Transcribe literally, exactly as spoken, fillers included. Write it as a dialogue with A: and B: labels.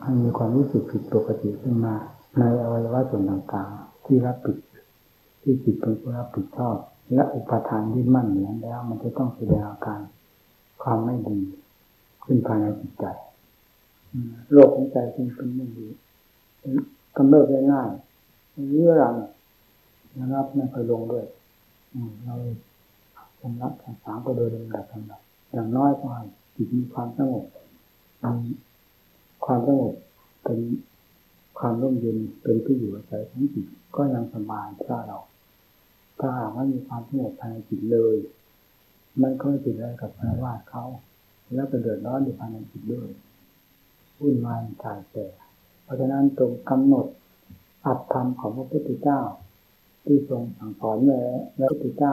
A: ให้มีความรู้สึกผิดปกติขึ้นมาในอวัยวะส่วนต่างๆที่รับผิดที่จิตเป็นผู้รับผิดชอบและอุปทานยึดมั่นอย่างแล้วมันจะต้องแสดงอาการความไม่ดีขึ้นภายในจิตใจโรคของใจจึงเป็นไม่ดีกำเริบได้ง่ายเรื้อรังนะครับไม่ค่อยลงด้วยเราสำนักต่างๆก็โดยลำดับลำดับอย่างน้อยก็ให้จิตมีความสงบความสงบเป็นความร่มเย็นเป็นที่อยู่อาศัยของจิตก็ยังสบายถ้าเราถ้าหากว่ามีความสงบภายในจิตเลยมันก็ไม่ติดอะไรกับภาวะเขาแล้วก็เดือดร้อนอยู่ภายในจิตด้วยวุ่นวายกายแต่เพราะฉะนั้นตรงกำหนดอัตธรรมของพระพุทธเจ้าที่ทรงสั่งสอนไว้พระพุทธเจ้า